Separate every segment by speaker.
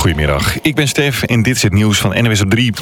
Speaker 1: Goedemiddag, ik ben Stef en dit is het nieuws van NWS op 3.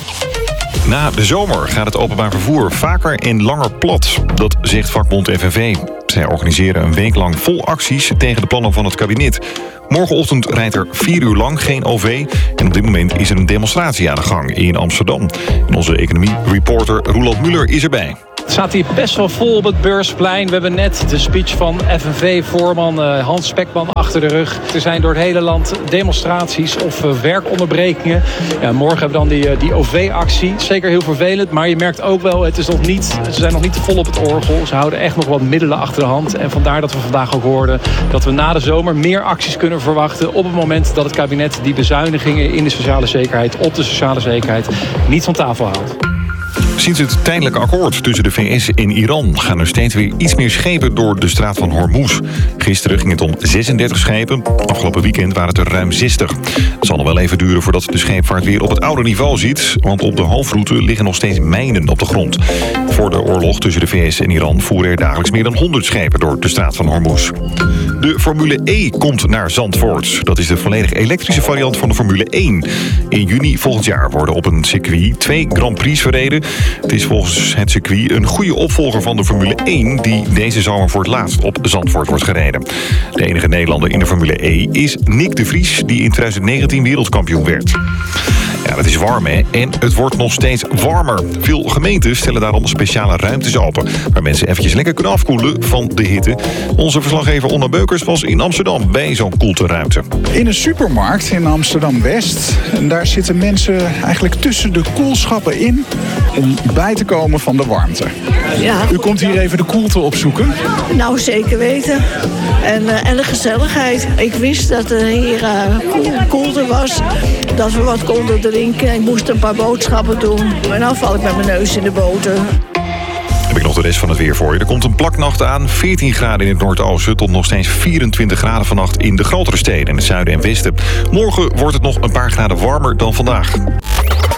Speaker 1: Na de zomer gaat het openbaar vervoer vaker en langer plat. Dat zegt vakbond FNV. Zij organiseren een week lang vol acties tegen de plannen van het kabinet. Morgenochtend rijdt er 4 uur lang geen OV. En op dit moment is er een demonstratie aan de gang in Amsterdam. En onze economie-reporter Roeland Muller is erbij.
Speaker 2: Het staat hier best wel vol op het Beursplein. We hebben net de speech van FNV-voorman Hans Spekman achter de rug. Er zijn door het hele land demonstraties of werkonderbrekingen. Ja, morgen hebben we dan die OV-actie. Zeker heel vervelend, maar je merkt ook wel, ze zijn nog niet te vol op het orgel. Ze houden echt nog wat middelen achter de hand. En vandaar dat we vandaag ook hoorden dat we na de zomer meer acties kunnen verwachten op het moment dat het kabinet die bezuinigingen in de sociale zekerheid, op de sociale zekerheid, niet van tafel haalt.
Speaker 1: Sinds het tijdelijke akkoord tussen de VS en Iran gaan er steeds weer iets meer schepen door de straat van Hormuz. Gisteren ging het om 36 schepen. Afgelopen weekend waren het er ruim 60. Het zal nog wel even duren voordat de scheepvaart weer op het oude niveau zit, want op de hoofdroute liggen nog steeds mijnen op de grond. Voor de oorlog tussen de VS en Iran voeren er dagelijks meer dan 100 schepen door de straat van Hormuz. De Formule E komt naar Zandvoort. Dat is de volledig elektrische variant van de Formule 1. In juni volgend jaar worden op een circuit 2 Grand Prix verreden. Het is volgens het circuit een goede opvolger van de Formule 1... die deze zomer voor het laatst op Zandvoort wordt gereden. De enige Nederlander in de Formule E is Nick de Vries, die in 2019 wereldkampioen werd. Ja, het is warm, hè? En het wordt nog steeds warmer. Veel gemeenten stellen daarom speciale ruimtes open, waar mensen eventjes lekker kunnen afkoelen van de hitte. Onze verslaggever Onna Beukers was in Amsterdam bij zo'n koelteruimte.
Speaker 3: In een supermarkt in Amsterdam-West. En daar zitten mensen eigenlijk tussen de koelschappen in om bij te komen van de warmte.
Speaker 4: Ja.
Speaker 3: U komt hier even de koelte opzoeken?
Speaker 4: Nou, zeker weten. En de gezelligheid. Ik wist dat er hier koelte was, dat we wat konden drinken. Ik moest een paar boodschappen doen. En dan val ik met mijn neus in de boter.
Speaker 1: Heb ik nog de rest van het weer voor je. Er komt een plaknacht aan. 14 graden in het noordoosten tot nog steeds 24 graden vannacht in de grotere steden in het zuiden en westen. Morgen wordt het nog een paar graden warmer dan vandaag.